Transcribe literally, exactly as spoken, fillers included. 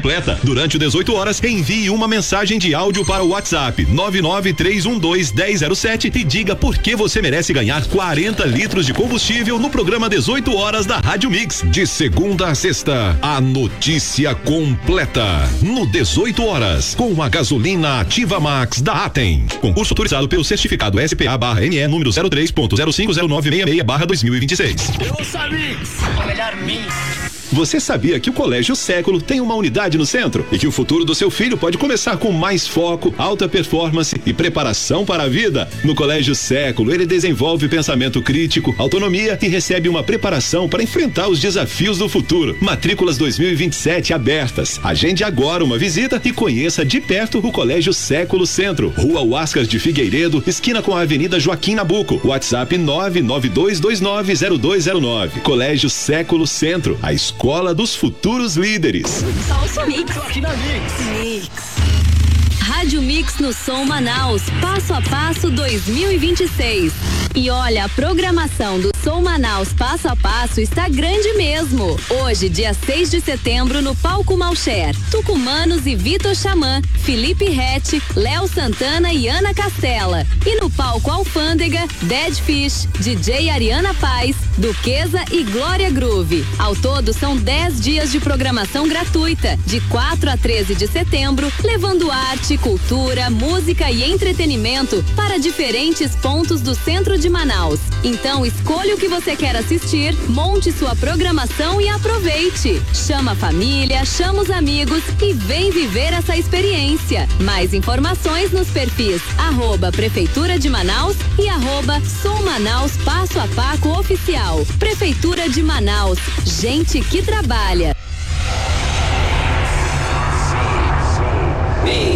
completa. Durante o dezoito horas, envie uma mensagem de áudio para o WhatsApp nove nove três um dois um zero zero sete e diga por que você merece ganhar quarenta litros de combustível no programa dezoito horas da Rádio Mix. De segunda a sexta, a notícia completa no dezoito horas com a gasolina Ativa Max da Atem. Concurso autorizado pelo certificado S P A barra M E número zero três ponto zero cinco zero nove seis seis barra dois mil e vinte e seis. Ouça Mix, o melhor mix. Você sabia que o Colégio Século tem uma unidade no centro e que o futuro do seu filho pode começar com mais foco, alta performance e preparação para a vida? No Colégio Século, ele desenvolve pensamento crítico, autonomia e recebe uma preparação para enfrentar os desafios do futuro. Matrículas dois mil e vinte e sete abertas. Agende agora uma visita e conheça de perto o Colégio Século Centro, Rua Huascas de Figueiredo, esquina com a Avenida Joaquim Nabuco. WhatsApp nove nove dois dois nove zero dois zero nove. Colégio Século Centro, a escola Escola dos futuros líderes. Salsa Mix. Aqui na Mix. Mix. Rádio Mix no Som Manaus, passo a passo dois mil e vinte e seis. E olha, a programação do Som Manaus passo a passo está grande mesmo. Hoje, dia seis de setembro, no Palco Malcher, Tucumanos e Vitor Xamã, Felipe Rett, Léo Santana e Ana Castela. E no Palco Alfândega, Dead Fish, D J Ariana Paz, Duquesa e Glória Groove. Ao todo, são dez dias de programação gratuita, de quatro a treze de setembro, levando arte, cultura, música e entretenimento para diferentes pontos do centro de Manaus. Então, escolha o que você quer assistir, monte sua programação e aproveite. Chama a família, chama os amigos e vem viver essa experiência. Mais informações nos perfis arroba Prefeitura de Manaus e arroba Som Manaus Passo a Paco Oficial. Prefeitura de Manaus, gente que trabalha.